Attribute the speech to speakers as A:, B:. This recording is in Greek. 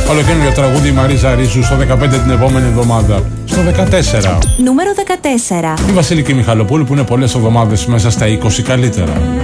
A: Ολοκαίνουργιο τραγούδι η Μαρίζα Ρίζου στο 15 την επόμενη εβδομάδα. Στο 14.
B: Νούμερο 14.
A: Η Βασιλική Μιχαλοπούλου που είναι πολλές εβδομάδες μέσα στα 20 καλύτερα.